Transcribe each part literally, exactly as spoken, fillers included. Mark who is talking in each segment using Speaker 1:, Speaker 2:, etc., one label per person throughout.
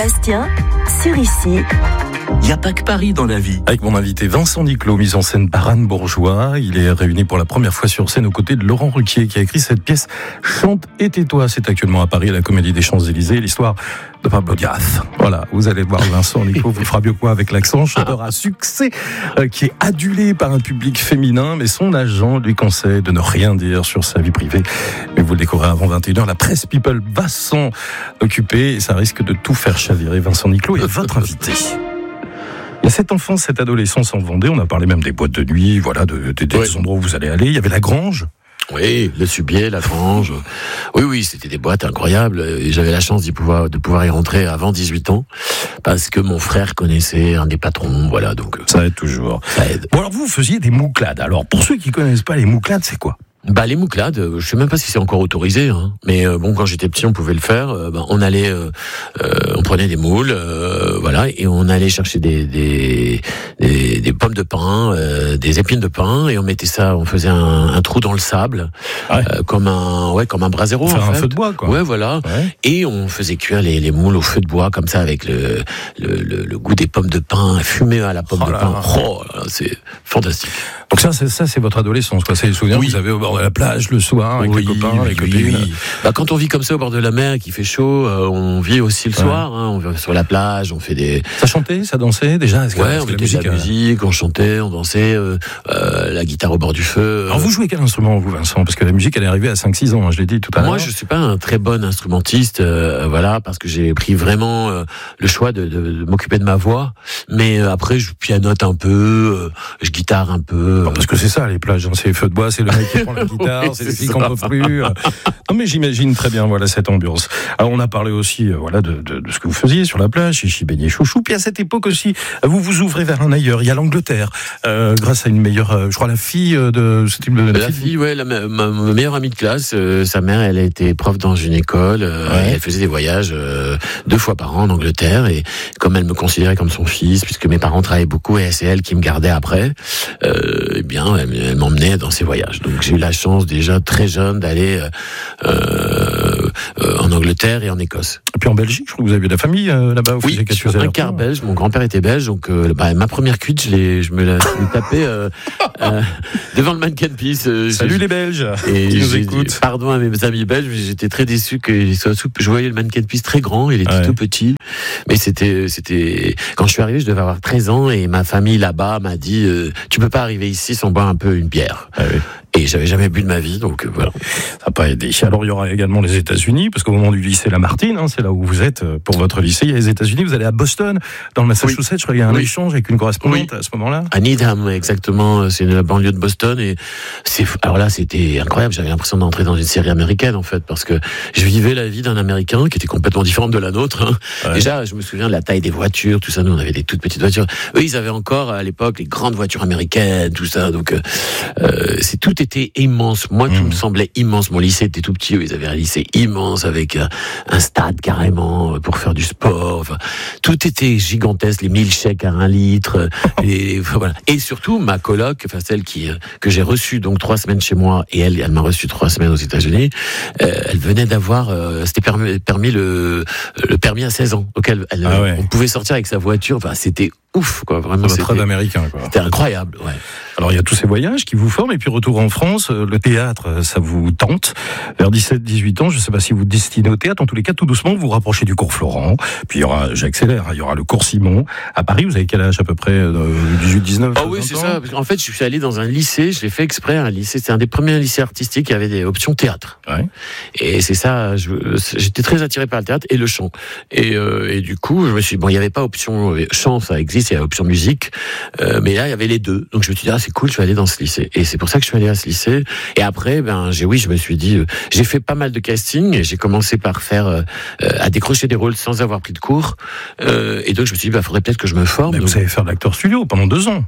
Speaker 1: Bastien, sur Ici.
Speaker 2: Il n'y a pas que Paris dans la vie.
Speaker 3: Avec mon invité Vincent Niclot, mise en scène par Anne Bourgeois. Il est réuni pour la première fois sur scène aux côtés de Laurent Ruquier qui a écrit cette pièce Chante et tais-toi. C'est actuellement à Paris à la Comédie des Champs-Élysées, l'histoire de Pablo Diaz. Voilà, vous allez voir Vincent Niclot, vous fera mieux quoi avec l'accent, chanteur à succès euh, qui est adulé par un public féminin, mais son agent lui conseille de ne rien dire sur sa vie privée. Mais vous le découvrez avant vingt et une heures, la presse people va s'en occuper et ça risque de tout faire chavirer. Vincent Niclot est votre invité. Il y a cette enfance, cette adolescence en Vendée, on a parlé même des boîtes de nuit, voilà, de, de, des oui. endroits où vous allez aller. Il y avait la Grange.
Speaker 4: Oui, le Subier, la Grange. Oui, oui, c'était des boîtes incroyables. Et j'avais la chance d'y pouvoir, de pouvoir y rentrer avant dix-huit ans, parce que mon frère connaissait un des patrons, voilà, donc.
Speaker 3: Ça aide toujours.
Speaker 4: Ça aide.
Speaker 3: Bon, alors vous, vous faisiez des mouclades. Alors, pour ceux qui connaissent pas les mouclades, c'est quoi?
Speaker 4: Bah les mouclades, je sais même pas si c'est encore autorisé, hein. Mais euh, bon, quand j'étais petit, on pouvait le faire. Euh, bah, on allait, euh, euh, on prenait des moules, euh, voilà, et on allait chercher des des des, des pommes de pin, euh, des épines de pin, et on mettait ça, on faisait un, un trou dans le sable, ouais. euh, comme un ouais, comme un brasero.
Speaker 3: Faire
Speaker 4: en
Speaker 3: un
Speaker 4: fait.
Speaker 3: feu de bois, quoi.
Speaker 4: Ouais, voilà. Ouais. Et on faisait cuire les, les moules au feu de bois, comme ça, avec le le, le, le goût des pommes de pin, fumé à la pomme oh de pin. Oh, là, c'est fantastique.
Speaker 3: Donc ça, c'est, ça, c'est votre adolescence, quoi. C'est les souvenirs oui. que vous avez au bord de la plage le soir avec oui, les copains,
Speaker 4: oui,
Speaker 3: les copines.
Speaker 4: Oui. Bah, quand on vit comme ça au bord de la mer, qu'il fait chaud, euh, on vit aussi le ouais. soir. Hein, on va sur la plage, on fait des.
Speaker 3: Ça chantait, ça dansait déjà. Est-ce que,
Speaker 4: ouais,
Speaker 3: est-ce
Speaker 4: on
Speaker 3: que
Speaker 4: mettait
Speaker 3: la musique,
Speaker 4: de la musique, on chantait, on dansait, euh, euh, la guitare au bord du feu.
Speaker 3: Alors vous jouez quel instrument, vous, Vincent? Parce que la musique, elle est arrivée à cinq six ans. Hein, je l'ai dit tout à l'heure.
Speaker 4: Moi, je suis pas un très bon instrumentiste, euh, voilà, parce que j'ai pris vraiment euh, le choix de, de, de m'occuper de ma voix. Mais euh, après, je pianote un peu, euh, je guitare un peu.
Speaker 3: Bon, parce que c'est ça, les plages. Hein, c'est les feux de bois, c'est le mec qui prend la guitare, oui, c'est, c'est les filles qu'on peut plus. Non mais j'imagine très bien voilà cette ambiance. Alors on a parlé aussi euh, voilà de, de, de ce que vous faisiez sur la plage, chichi, beignet, chouchou. Puis à cette époque aussi, vous vous ouvrez vers un ailleurs. Il y a l'Angleterre, euh, grâce à une meilleure, euh, je crois la fille de ce type de
Speaker 4: la, la fille. fille ouais, la, ma, ma meilleure amie de classe. Euh, sa mère, elle a été prof dans une école. Euh, ouais. Et elle faisait des voyages euh, deux fois par an en Angleterre. Et comme elle me considérait comme son fils, puisque mes parents travaillaient beaucoup et c'est elle qui me gardait après, euh, eh bien, elle, elle m'emmenait dans ses voyages. Donc j'ai eu la chance déjà très jeune d'aller euh, euh, en Angleterre et en Écosse.
Speaker 3: Et puis en Belgique, je crois que vous avez de la famille euh, là-bas. Vous
Speaker 4: oui, je suis un quart belge. Mon grand-père était belge, donc euh, bah, ma première cuite, je, l'ai, je me l'ai tapée euh, euh, devant le Mannequin Peace. Euh,
Speaker 3: Salut les Belges
Speaker 4: et
Speaker 3: qui nous écoutent.
Speaker 4: Pardon à mes amis belges, mais j'étais très déçu que je voyais le Mannequin Peace très grand, il était ouais. tout petit, mais c'était, c'était quand je suis arrivé, je devais avoir treize ans et ma famille là-bas m'a dit euh, tu peux pas arriver ici sans boire un peu une bière. Ah oui. Et j'avais jamais bu de ma vie, donc euh, voilà.
Speaker 3: Ça n'a pas aidé. Alors il y aura également les États-Unis, parce qu'au moment du lycée Lamartine, hein, c'est là où vous êtes pour votre lycée. Il y a les États-Unis. Vous allez à Boston, dans le Massachusetts. Oui. Je crois qu'il y a un oui. échange avec une correspondante oui. à ce moment-là.
Speaker 4: À Needham, exactement. C'est la banlieue de Boston. Et c'est alors là, c'était incroyable. J'avais l'impression d'entrer dans une série américaine en fait, parce que je vivais la vie d'un Américain qui était complètement différente de la nôtre. Hein. Ouais. Déjà, je me souviens de la taille des voitures, tout ça. Nous, on avait des toutes petites voitures. Eux, ils avaient encore à l'époque les grandes voitures américaines, tout ça. Donc, euh, c'est tout était immense. Moi, tout mmh. me semblait immense. Mon lycée était tout petit. Ils avaient un lycée immense avec un, un stade carrément pour faire du sport. Enfin, tout était gigantesque. Les milkshakes à un litre. Et, voilà. Et surtout, ma coloc, enfin celle qui que j'ai reçue donc trois semaines chez moi et elle, elle m'a reçu trois semaines aux États-Unis. Euh, elle venait d'avoir, euh, c'était permis, permis le le permis à seize ans. Donc elle, elle ah ouais. on pouvait sortir avec sa voiture. Enfin, c'était ouf, quoi. Vraiment,
Speaker 3: c'était très américain, quoi.
Speaker 4: C'était incroyable, ouais.
Speaker 3: Alors, il y a tous ces voyages qui vous forment, et puis retour en France, le théâtre, ça vous tente. Vers dix-sept dix-huit ans, je ne sais pas si vous destinez au théâtre, en tous les cas, tout doucement, vous vous rapprochez du cours Florent, puis il y aura, j'accélère, il y aura le cours Simon. À Paris, vous avez quel âge à peu près? dix-huit dix-neuf?
Speaker 4: Ah oui, c'est ça. Parce qu'en fait, je suis allé dans un lycée, je l'ai fait exprès, un lycée, c'était un des premiers lycées artistiques qui avait des options théâtre. Ouais. Et c'est ça, je, j'étais très attiré par le théâtre et le chant. Et, euh, et du coup, je me suis dit, bon, il n'y avait pas option chant, ça existe, il y a option musique, euh, mais là, il y avait les deux. Donc, je me suis dit, ah, c'est cool, je vais aller dans ce lycée. Et c'est pour ça que je suis allé à ce lycée. Et après, ben, j'ai, oui, je me suis dit, euh, j'ai fait pas mal de casting et j'ai commencé par faire, euh, à décrocher des rôles sans avoir pris de cours. Euh, et donc, je me suis dit, bah, faudrait peut-être que je me forme.
Speaker 3: Mais
Speaker 4: donc...
Speaker 3: vous savez faire de l'acteur studio pendant deux ans.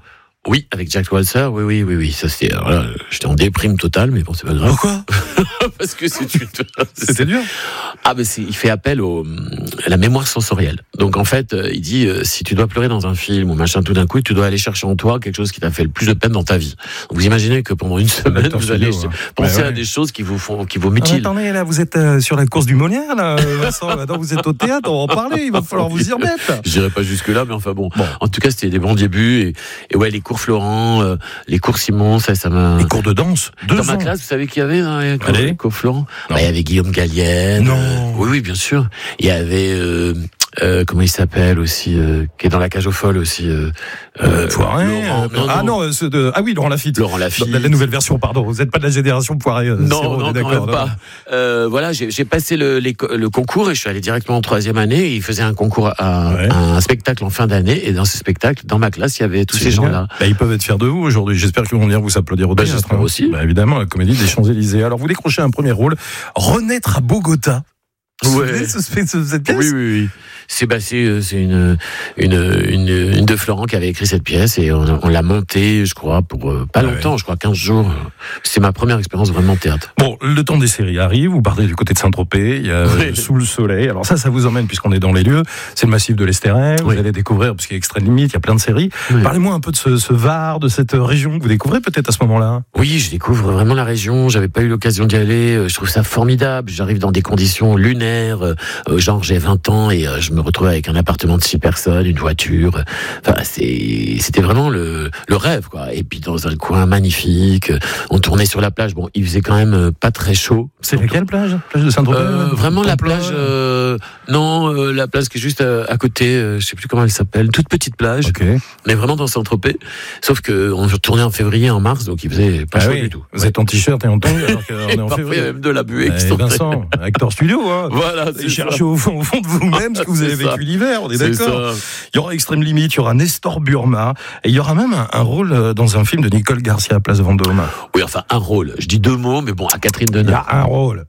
Speaker 4: Oui, avec Jack Walser, oui, oui, oui, oui. Ça, c'était, alors là, j'étais en déprime totale, mais bon, c'est pas grave.
Speaker 3: Pourquoi?
Speaker 4: Parce que c'est une...
Speaker 3: C'était dur.
Speaker 4: Ah, ben, c'est, il fait appel au, à la mémoire sensorielle. Donc, en fait, il dit, euh, si tu dois pleurer dans un film ou machin, tout d'un coup, tu dois aller chercher en toi quelque chose qui t'a fait le plus de peine dans ta vie. Donc, vous imaginez que pendant une semaine, vous allez studio, ouais. penser ouais, ouais. à des choses qui vous font, qui vous mutilent.
Speaker 3: Ah, attendez, là, vous êtes euh, sur la course du Molière, là, Vincent. Maintenant, vous êtes au théâtre, on va en parler, il va falloir vous y remettre.
Speaker 4: Je dirais pas jusque-là, mais enfin bon. bon. En tout cas, c'était des bons débuts. Et, et ouais, les cours Florent, euh, les cours Simon, ça, ça m'a...
Speaker 3: Les cours de danse.
Speaker 4: Dans
Speaker 3: Deux
Speaker 4: ma
Speaker 3: ans.
Speaker 4: classe, vous savez qui y avait dans les cours,
Speaker 3: Allez.
Speaker 4: les cours Florent? Bah, il y avait Guillaume Gallienne.
Speaker 3: Non.
Speaker 4: Euh, oui, oui, bien sûr. Il y avait... Euh, Euh, comment il s'appelle aussi, euh, qui est dans la cage aux folles aussi. Euh,
Speaker 3: euh, Poiret.
Speaker 4: Laurent, non,
Speaker 3: ah
Speaker 4: non,
Speaker 3: non, ce de, ah oui, Laurent Lafitte.
Speaker 4: Laurent Lafitte.
Speaker 3: La, la nouvelle version, pardon. Vous n'êtes pas de la génération Poiret. Euh,
Speaker 4: non,
Speaker 3: Céro,
Speaker 4: non,
Speaker 3: d'accord,
Speaker 4: quand même pas. Euh, voilà, j'ai, j'ai passé le, les, le concours et je suis allé directement en troisième année. Et il faisait un concours, à, ouais. un spectacle en fin d'année. Et dans ce spectacle, dans ma classe, il y avait tous
Speaker 3: C'est
Speaker 4: ces
Speaker 3: génial.
Speaker 4: gens-là.
Speaker 3: Bah, ils peuvent être fiers de vous aujourd'hui. J'espère qu'ils vont venir vous applaudir au
Speaker 4: bah,
Speaker 3: théâtre.
Speaker 4: J'espère hein. aussi.
Speaker 3: Bah, évidemment, la Comédie des Champs-Élysées. Alors, vous décrochez un premier rôle, Renaître à Bogota. Vous
Speaker 4: ouais.
Speaker 3: souvenez ce, ce, cette pièce?
Speaker 4: Oui, oui, oui. C'est bah, c'est, c'est une, une, une, une de Florent qui avait écrit cette pièce et on, on l'a montée, je crois, pour euh, pas ah longtemps, ouais. je crois quinze jours. C'est ma première expérience vraiment théâtre.
Speaker 3: Bon, le temps des séries arrive, vous partez du côté de Saint-Tropez, il y a oui. Sous le soleil. Alors ça, ça vous emmène, puisqu'on est dans les lieux, c'est le massif de l'Estérel, vous oui. allez découvrir, parce qu'il y a Extrême Limite, il y a plein de séries. Oui. Parlez-moi un peu de ce, ce Var, de cette région que vous découvrez peut-être à ce moment-là.
Speaker 4: Oui, je découvre vraiment la région, j'avais pas eu l'occasion d'y aller, je trouve ça formidable, j'arrive dans des conditions lunaires, euh, genre j'ai vingt ans et euh, je me retrouve avec un appartement de six personnes, une voiture. Enfin, c'est, c'était vraiment le, le rêve, quoi. Et puis dans un coin magnifique, on tournait sur la plage. Bon, il faisait quand même pas très chaud.
Speaker 3: C'est laquelle plage? Plage de Saint-Tropez?
Speaker 4: euh, Vraiment la plage. Euh, non, euh, la plage qui est juste à, à côté. Euh, je sais plus comment elle s'appelle. Toute petite plage.
Speaker 3: Okay.
Speaker 4: Mais vraiment dans Saint-Tropez. Sauf que on tournait en février, en mars, donc il faisait pas ah chaud oui. du tout.
Speaker 3: Vous ouais. êtes en t-shirt et en tongs alors qu'on est en février.
Speaker 4: Même de la buée.
Speaker 3: Eh, Vincent, acteur studio, hein.
Speaker 4: Voilà.
Speaker 3: Cherchez au fond, au fond de vous-même ce que vous avez vécu ça. L'hiver. On est, est d'accord. Il y aura Extrême Limite, il y aura Nestor Burma, et il y aura même un, un rôle dans un film de Nicole Garcia à Place Vendôme.
Speaker 4: Oui, enfin un rôle. Je dis deux mots, mais bon, à Catherine Deneuve.
Speaker 3: Il y a un rôle.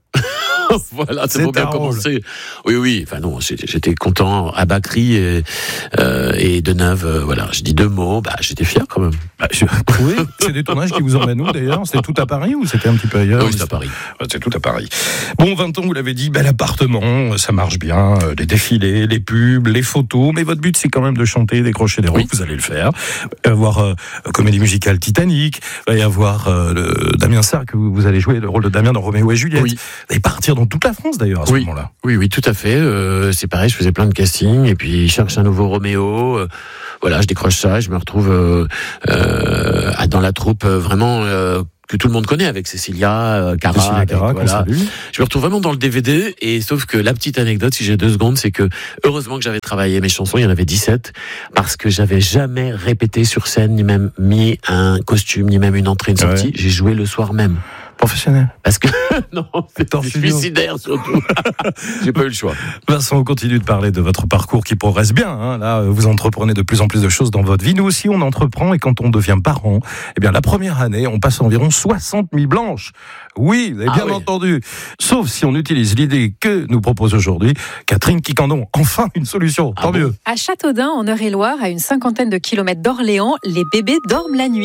Speaker 4: Voilà, c'est pour bien commencer. Oui, oui. Enfin non, j'étais content. À Bacri et, euh, et Deneuve, euh, voilà. Je dis deux mots. Bah, j'étais fier quand même.
Speaker 3: Bah, je... Oui. C'est des tournages qui vous emmènent où d'ailleurs? C'était tout à Paris ou c'était un petit peu ailleurs?
Speaker 4: Oui, c'est à Paris.
Speaker 3: C'est tout à Paris. Bon, vingt ans, vous l'avez dit, bel appartement, ça marche bien. Les défilés, les pubs, les photos. Mais votre but, c'est quand même de chanter, décrocher des rôles. Oui. Vous allez le faire. Il va y avoir euh, comédie musicale Titanic. Il va y avoir euh, le Damien Sarr que vous, vous allez jouer le rôle de Damien dans Roméo et Juliette. Oui. Et partir dans toute la France d'ailleurs à ce
Speaker 4: oui.
Speaker 3: moment-là.
Speaker 4: Oui, oui, tout à fait. Euh, c'est pareil, je faisais plein de castings et puis je cherche un nouveau Roméo. Euh, voilà, je décroche ça, je me retrouve euh, euh, dans la troupe euh, vraiment euh, que tout le monde connaît avec Cécilia euh, Cara.
Speaker 3: Cécilia Cara,
Speaker 4: voilà. Je me retrouve vraiment dans le D V D et sauf que la petite anecdote, si j'ai deux secondes, c'est que heureusement que j'avais travaillé mes chansons, il y en avait dix-sept, parce que j'avais jamais répété sur scène, ni même mis un costume, ni même une entrée, une sortie. Ouais. J'ai joué le soir même.
Speaker 3: Professionnel.
Speaker 4: Parce que, non, c'est suicidaire surtout. J'ai pas eu le choix.
Speaker 3: Vincent, on continue de parler de votre parcours qui progresse bien. Hein. Là, vous entreprenez de plus en plus de choses dans votre vie. Nous aussi, on entreprend et quand on devient parent, eh bien, la première année, on passe environ soixante nuits blanches. Oui, vous avez bien ah oui. entendu. Sauf si on utilise l'idée que nous propose aujourd'hui Catherine Quicandon. Enfin, une solution. Ah Tant bon. mieux.
Speaker 1: À Châteaudun, en Eure-et-Loire, à une cinquantaine de kilomètres d'Orléans, les bébés dorment la nuit.